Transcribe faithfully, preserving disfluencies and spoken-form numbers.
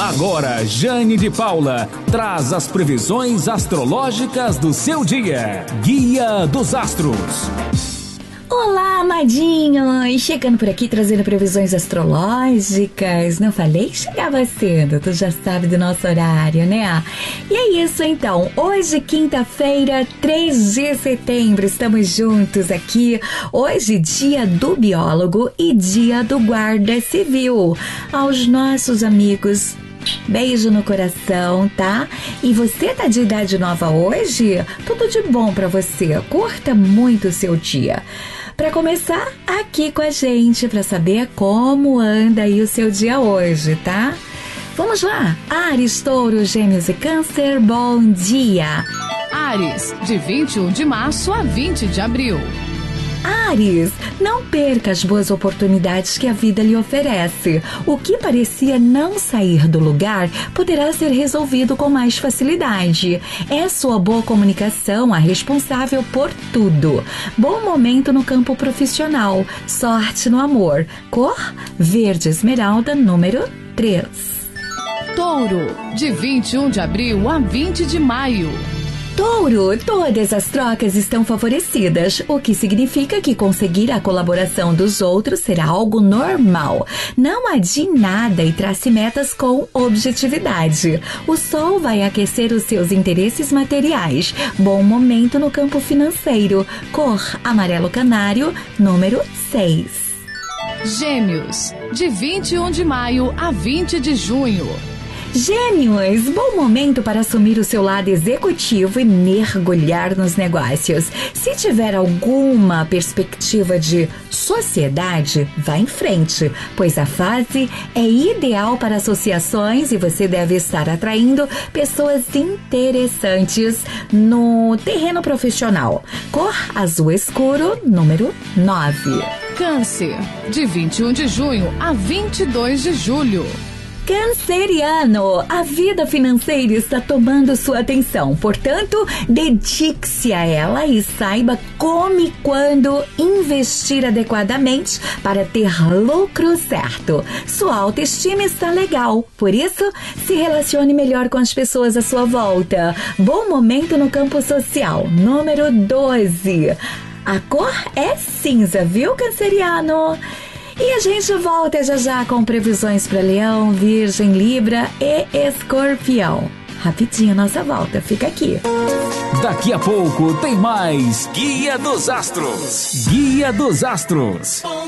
Agora, Jane de Paula traz as previsões astrológicas do seu dia. Guia dos Astros. Olá, amadinhos! Chegando por aqui trazendo previsões astrológicas. Não falei? Chegava cedo, tu já sabe do nosso horário, né? E é isso então, hoje quinta-feira, três de setembro, estamos juntos aqui. Hoje dia do biólogo e dia do guarda civil. Aos nossos amigos, beijo no coração, tá? E você tá de idade nova hoje? Tudo de bom pra você, curta muito o seu dia. Para começar, aqui com a gente, para saber como anda aí o seu dia hoje, tá? Vamos lá! Áries, Touro, Gêmeos e Câncer, bom dia! Áries, de vinte e um de março a vinte de abril. Áries, não perca as boas oportunidades que a vida lhe oferece. O que parecia não sair do lugar poderá ser resolvido com mais facilidade. É sua boa comunicação a responsável por tudo. Bom momento no campo profissional. Sorte no amor. Cor verde esmeralda, número três. Touro, de vinte e um de abril a vinte de maio. Touro, todas as trocas estão favorecidas, o que significa que conseguir a colaboração dos outros será algo normal. Não adie nada e trace metas com objetividade. O sol vai aquecer os seus interesses materiais. Bom momento no campo financeiro. Cor amarelo canário, número seis. Gêmeos, de vinte e um de maio a vinte de junho. Gêmeos, bom momento para assumir o seu lado executivo e mergulhar nos negócios. Se tiver alguma perspectiva de sociedade, vá em frente, pois a fase é ideal para associações e você deve estar atraindo pessoas interessantes no terreno profissional. Cor azul escuro, número nove. Câncer, de vinte e um de junho a vinte e dois de julho. Canceriano, a vida financeira está tomando sua atenção, portanto, dedique-se a ela e saiba como e quando investir adequadamente para ter lucro certo. Sua autoestima está legal, por isso, se relacione melhor com as pessoas à sua volta. Bom momento no campo social, número doze. A cor é cinza, viu, canceriano? E a gente volta já já com previsões para Leão, Virgem, Libra e Escorpião. Rapidinho nossa volta, fica aqui. Daqui a pouco tem mais Guia dos Astros. Guia dos Astros.